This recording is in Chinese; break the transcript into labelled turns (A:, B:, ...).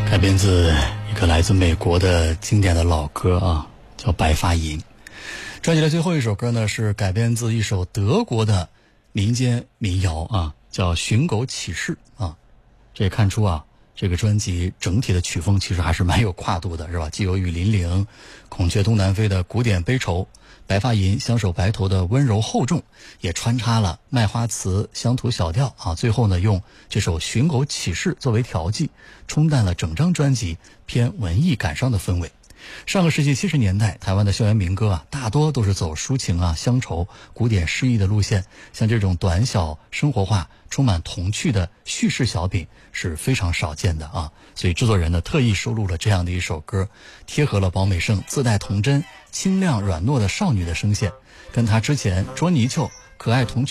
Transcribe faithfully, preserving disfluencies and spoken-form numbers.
A: 改编自一个来自美国的经典的老歌啊，叫《白发吟》。专辑的最后一首歌呢，是改编自一首德国的民间民谣啊，叫《寻狗启事》啊。这也看出啊，这个专辑整体的曲风其实还是蛮有跨度的，是吧？既有雨霖铃、孔雀东南飞的古典悲愁，白发吟、相守白头的温柔厚重，也穿插了麦花词、乡土小调啊。最后呢，用这首《寻狗启事》作为调剂，冲淡了整张专辑偏文艺感伤的氛围。上个世纪七十年代，台湾的校园民歌啊，大多都是走抒情啊、乡愁、古典诗意的路线。像这种短小、生活化、充满童趣的叙事小品是非常少见的啊。所以制作人呢，特意收录了这样的一首歌，贴合了宝美胜自带童真、清亮软糯的少女的声线，跟她之前捉泥鳅、可爱童趣